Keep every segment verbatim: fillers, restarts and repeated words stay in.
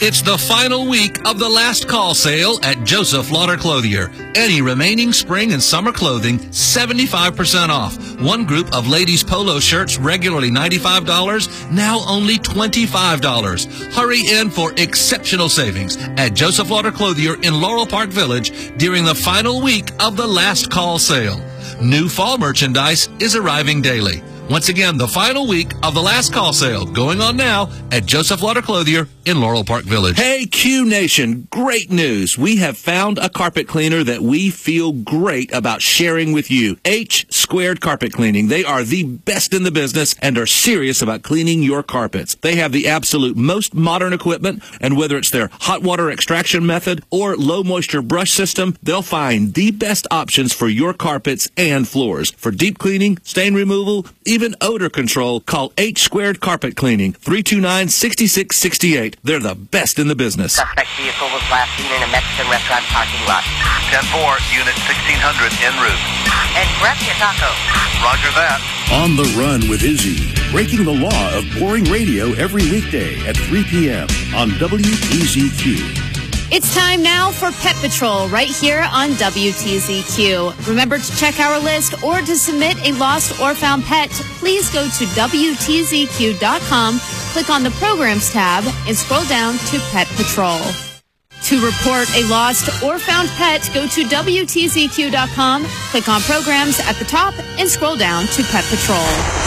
It's the final week of the last call sale at Joseph Lauder Clothier. Any remaining spring and summer clothing, seventy-five percent off. One group of ladies' polo shirts, regularly ninety-five dollars, now only twenty-five dollars. Hurry in for exceptional savings at Joseph Lauder Clothier in Laurel Park Village during the final week of the last call sale. New fall merchandise is arriving daily. Once again, the final week of the last call sale going on now at Joseph Lauder Clothier in Laurel Park Village. Hey, Q Nation, great news. We have found a carpet cleaner that we feel great about sharing with you. H Squared Carpet Cleaning. They are the best in the business and are serious about cleaning your carpets. They have the absolute most modern equipment, and whether it's their hot water extraction method or low moisture brush system, they'll find the best options for your carpets and floors. For deep cleaning, stain removal, even odor control, call H Squared Carpet Cleaning, three two nine, six six six eight. They're the best in the business. Suspect vehicle was last seen in a Mexican restaurant parking lot. ten four, Unit sixteen hundred en route. And grab your taco. Roger that. On the Run with Izzy, breaking the law of boring radio every weekday at three p.m. on W T Z Q. It's time now for Pet Patrol right here on W T Z Q. Remember to check our list or to submit a lost or found pet, please go to W T Z Q dot com, click on the Programs tab, and scroll down to Pet Patrol. To report a lost or found pet, go to W T Z Q dot com, click on Programs at the top, and scroll down to Pet Patrol.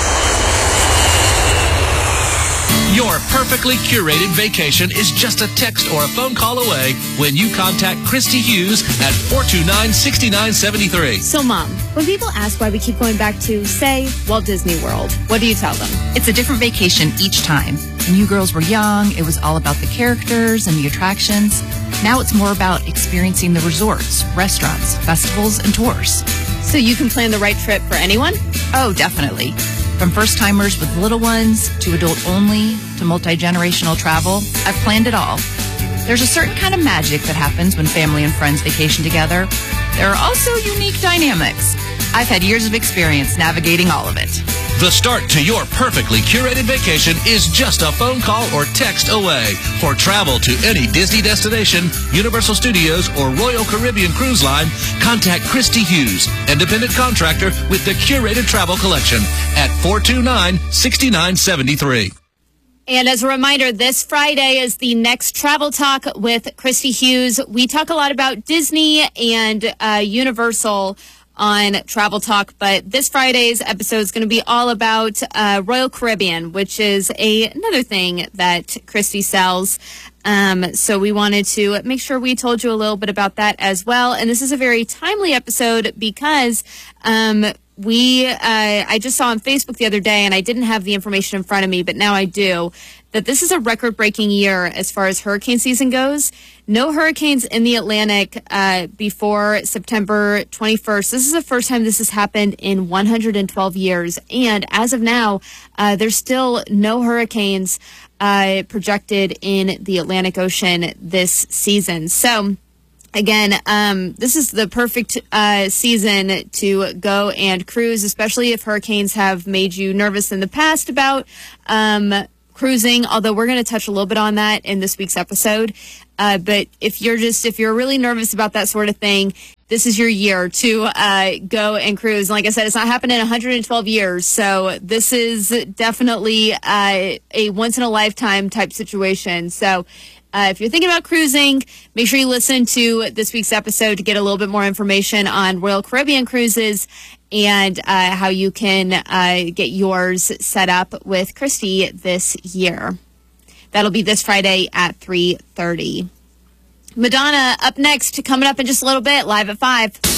Your perfectly curated vacation is just a text or a phone call away when you contact Christy Hughes at four two nine, six nine seven three. So, Mom, when people ask why we keep going back to, say, Walt Disney World, what do you tell them? It's a different vacation each time. When you girls were young, it was all about the characters and the attractions. Now it's more about experiencing the resorts, restaurants, festivals, and tours. So you can plan the right trip for anyone? Oh, definitely. From first-timers with little ones to adult-only to multi-generational travel, I've planned it all. There's a certain kind of magic that happens when family and friends vacation together. There are also unique dynamics. I've had years of experience navigating all of it. The start to your perfectly curated vacation is just a phone call or text away. For travel to any Disney destination, Universal Studios, or Royal Caribbean Cruise Line, contact Christy Hughes, independent contractor with the Curated Travel Collection at four two nine, six nine seven three. And as a reminder, this Friday is the next Travel Talk with Christy Hughes. We talk a lot about Disney and uh, Universal on Travel Talk, but this Friday's episode is going to be all about uh, Royal Caribbean, which is a, another thing that Christy sells. Um, so we wanted to make sure we told you a little bit about that as well. And this is a very timely episode because um, we, uh, I just saw on Facebook the other day, and I didn't have the information in front of me, but now I do, that this is a record-breaking year as far as hurricane season goes. No hurricanes in the Atlantic uh, before September twenty-first. This is the first time this has happened in one hundred twelve years. And as of now, uh, there's still no hurricanes uh, projected in the Atlantic Ocean this season. So, again, um, this is the perfect uh, season to go and cruise, especially if hurricanes have made you nervous in the past about um, cruising, although we're going to touch a little bit on that in this week's episode. Uh, but if you're just, if you're really nervous about that sort of thing, this is your year to uh, go and cruise. And like I said, it's not happened in one hundred twelve years. So this is definitely uh, a once-in-a-lifetime type situation. So uh, if you're thinking about cruising, make sure you listen to this week's episode to get a little bit more information on Royal Caribbean cruises and uh, how you can uh, get yours set up with Christy this year. That'll be this Friday at three thirty. Madonna up next, coming up in just a little bit, live at five.